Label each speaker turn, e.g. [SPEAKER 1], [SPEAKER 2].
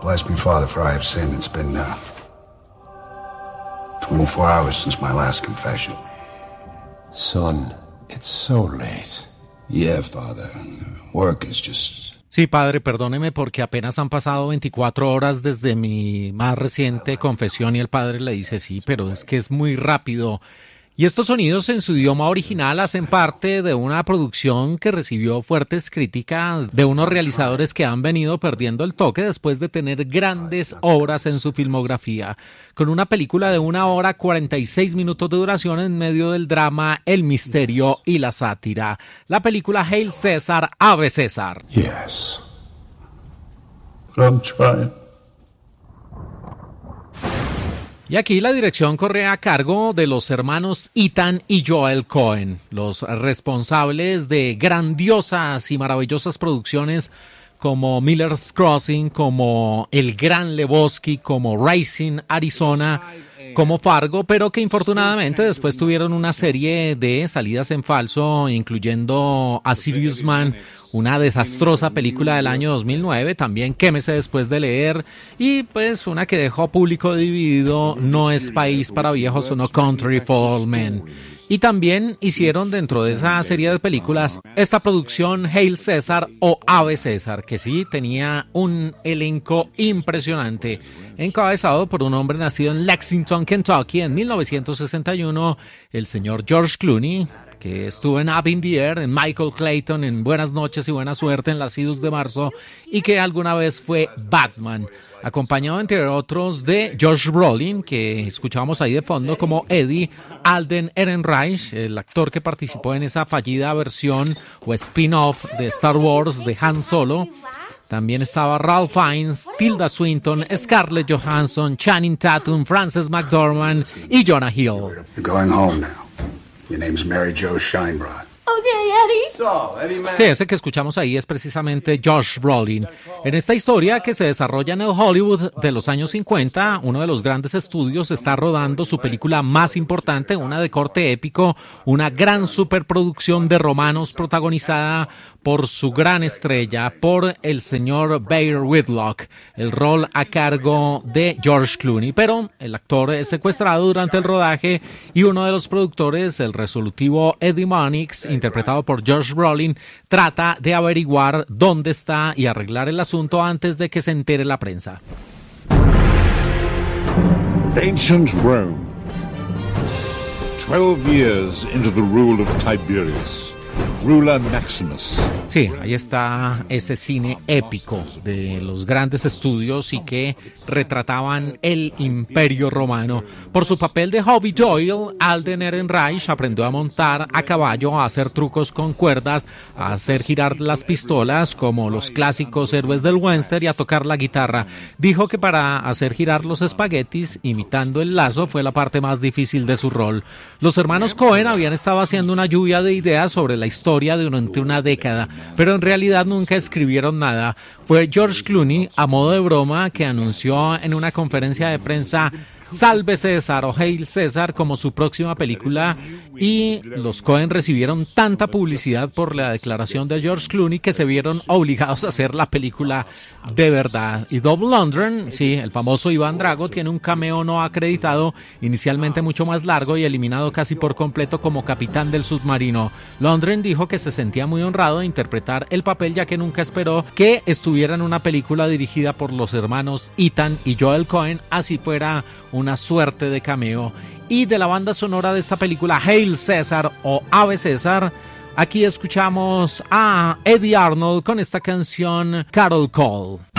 [SPEAKER 1] Bless me, Father, for I have sinned. It's been 24 hours since my last confession.
[SPEAKER 2] Son, it's so late.
[SPEAKER 1] Yeah, Father. Work is just...
[SPEAKER 3] Sí, padre, perdóneme porque apenas han pasado 24 horas desde mi más reciente confesión y el padre le dice sí, pero es que es muy rápido. Y estos sonidos en su idioma original hacen parte de una producción que recibió fuertes críticas de unos realizadores que han venido perdiendo el toque después de tener grandes obras en su filmografía. Con una película de 1 hora 46 minutos de duración en medio del drama, el misterio y la sátira. La película Hail César, Ave César.
[SPEAKER 2] Yes.
[SPEAKER 1] I'm trying.
[SPEAKER 3] Y aquí la dirección corre a cargo de los hermanos Ethan y Joel Coen, los responsables de grandiosas y maravillosas producciones como Miller's Crossing, como El Gran Lebowski, como Raising Arizona, como Fargo, pero que infortunadamente después tuvieron una serie de salidas en falso, incluyendo A Serious Man, una desastrosa película del año 2009, también Quémese después de leer, y pues una que dejó público dividido, No es país para viejos o No Country for Old Men. Y también hicieron dentro de esa serie de películas esta producción Hail César o Ave César, que sí tenía un elenco impresionante, encabezado por un hombre nacido en Lexington, Kentucky en 1961, el señor George Clooney, que estuvo en Up in the Air, en Michael Clayton, en Buenas noches y buena suerte, en Las Idus de marzo, y que alguna vez fue Batman, acompañado entre otros de Josh Brolin, que escuchábamos ahí de fondo como Eddie, Alden Ehrenreich, el actor que participó en esa fallida versión o spin-off de Star Wars de Han Solo. También estaba Ralph Fiennes, Tilda Swinton, Scarlett Johansson, Channing Tatum, Frances McDormand y Jonah Hill.
[SPEAKER 1] You're going home now. Your name's Mary Jo Scheinbrod.
[SPEAKER 4] Okay, Eddie.
[SPEAKER 2] So, Eddie, man.
[SPEAKER 3] Sí, ese que escuchamos ahí es precisamente Josh Brolin. En esta historia que se desarrolla en el Hollywood de los años 50, uno de los grandes estudios está rodando su película más importante, una de corte épico, una gran superproducción de romanos protagonizada por su gran estrella, por el señor Bader Whitlock, el rol a cargo de George Clooney. Pero el actor es secuestrado durante el rodaje y uno de los productores, el resolutivo Eddie Mannix, interpretado por Josh Brolin, trata de averiguar dónde está y arreglar el asunto antes de que se entere la prensa.
[SPEAKER 5] Ancient Rome. 12 years into the rule of Tiberius. Ruler Maximus.
[SPEAKER 3] Sí, ahí está ese cine épico de los grandes estudios y que retrataban el Imperio Romano. Por su papel de Hobby Doyle, Alden Ehrenreich aprendió a montar a caballo, a hacer trucos con cuerdas, a hacer girar las pistolas como los clásicos héroes del western y a tocar la guitarra. Dijo que para hacer girar los espaguetis imitando el lazo fue la parte más difícil de su rol. Los hermanos Coen habían estado haciendo una lluvia de ideas sobre la historia durante una década, pero en realidad nunca escribieron nada. Fue George Clooney, a modo de broma, que anunció en una conferencia de prensa Salve César o Hail César como su próxima película, y los Coen recibieron tanta publicidad por la declaración de George Clooney que se vieron obligados a hacer la película de verdad. Y Dolph Lundgren, sí, el famoso Iván Drago, tiene un cameo no acreditado, inicialmente mucho más largo y eliminado casi por completo como capitán del submarino. Lundgren dijo que se sentía muy honrado de interpretar el papel, ya que nunca esperó que estuviera en una película dirigida por los hermanos Ethan y Joel Coen, así fuera una suerte de cameo. Y de la banda sonora de esta película Hail César o Ave César, aquí escuchamos a Eddie Arnold con esta canción Carol Cole.